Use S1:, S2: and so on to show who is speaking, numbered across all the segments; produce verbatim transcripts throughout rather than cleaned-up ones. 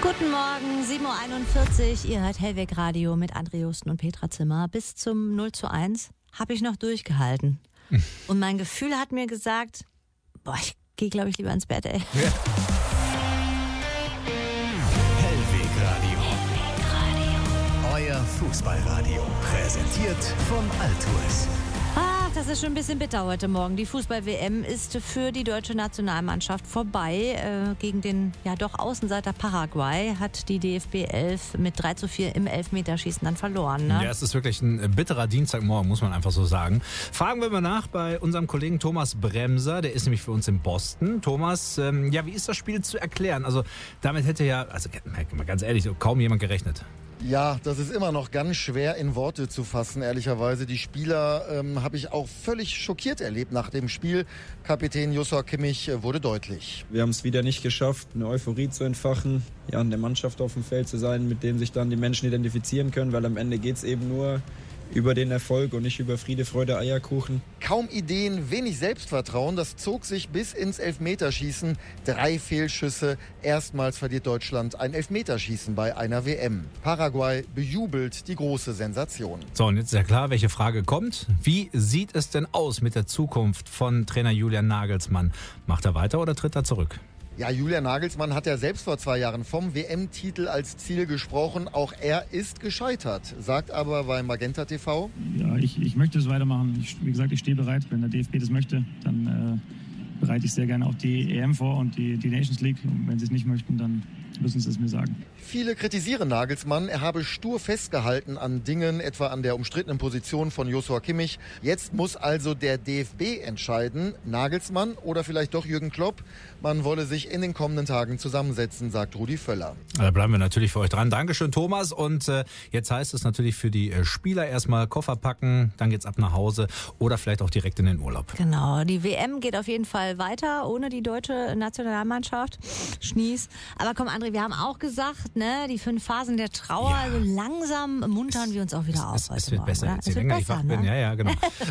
S1: Guten Morgen, sieben Uhr einundvierzig. Ihr hört Hellweg Radio mit André Justen und Petra Zimmer. Bis zum null zu eins habe ich noch durchgehalten. Und mein Gefühl hat mir gesagt, boah, ich gehe, glaube ich, lieber ins Bett, ey.
S2: Ja. Hellweg Radio. Hellweg Radio. Euer Fußballradio. Präsentiert von Altours.
S1: Ach, das ist schon ein bisschen bitter heute Morgen. Die Fußball-W M ist für die deutsche Nationalmannschaft vorbei. Äh, gegen den ja doch Außenseiter Paraguay hat die D F B elf mit drei zu vier im Elfmeterschießen dann verloren. Ne?
S3: Ja, es ist wirklich ein bitterer Dienstagmorgen, muss man einfach so sagen. Fragen wir mal nach bei unserem Kollegen Thomas Bremser. Der ist nämlich für uns in Boston. Thomas, ähm, ja, wie ist das Spiel zu erklären? Also damit hätte ja, also mal ganz ehrlich, kaum jemand gerechnet.
S4: Ja, das ist immer noch ganz schwer in Worte zu fassen, ehrlicherweise. Die Spieler ähm, habe ich auch völlig schockiert erlebt nach dem Spiel. Kapitän Joshua Kimmich äh, wurde deutlich.
S5: Wir haben es wieder nicht geschafft, eine Euphorie zu entfachen, ja, in der Mannschaft auf dem Feld zu sein, mit dem sich dann die Menschen identifizieren können, weil am Ende geht es eben nur über den Erfolg und nicht über Friede, Freude, Eierkuchen.
S4: Kaum Ideen, wenig Selbstvertrauen, das zog sich bis ins Elfmeterschießen. Drei Fehlschüsse, erstmals verliert Deutschland ein Elfmeterschießen bei einer W M. Paraguay bejubelt die große Sensation.
S3: So, und jetzt ist ja klar, welche Frage kommt. Wie sieht es denn aus mit der Zukunft von Trainer Julian Nagelsmann? Macht er weiter oder tritt er zurück?
S4: Ja, Julian Nagelsmann hat ja selbst vor zwei Jahren vom W M-Titel als Ziel gesprochen. Auch er ist gescheitert, sagt aber bei Magenta T V.
S6: Ja, ich, ich möchte es weitermachen. Ich, wie gesagt, ich stehe bereit. Wenn der D F B das möchte, dann äh, bereite ich sehr gerne auch die E M vor und die, die Nations League. Und wenn sie es nicht möchten, dann müssen sie es mir sagen.
S4: Viele kritisieren Nagelsmann. Er habe stur festgehalten an Dingen, etwa an der umstrittenen Position von Joshua Kimmich. Jetzt muss also der D F B entscheiden, Nagelsmann oder vielleicht doch Jürgen Klopp. Man wolle sich in den kommenden Tagen zusammensetzen, sagt Rudi Völler.
S3: Da bleiben wir natürlich für euch dran. Dankeschön, Thomas. Und äh, jetzt heißt es natürlich für die äh, Spieler erstmal Koffer packen, dann geht's ab nach Hause oder vielleicht auch direkt in den Urlaub.
S1: Genau, die W M geht auf jeden Fall weiter ohne die deutsche Nationalmannschaft. Schnieß. Aber komm, André, wir haben auch gesagt, ne, die fünf Phasen der Trauer, ja. Also langsam muntern es, wir uns auch wieder auf.
S3: Es, es wird
S1: morgen,
S3: besser,
S1: oder?
S3: jetzt,
S1: Es
S3: je
S1: wird
S3: länger
S1: besser,
S3: ich wach
S1: ne?
S3: bin. Ja, ja, genau.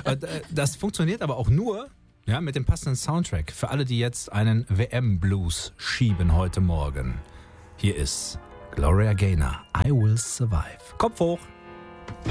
S3: Das funktioniert aber auch nur, ja, mit dem passenden Soundtrack für alle, die jetzt einen W M-Blues schieben heute Morgen. Hier ist Gloria Gaynor, I Will Survive. Kopf hoch!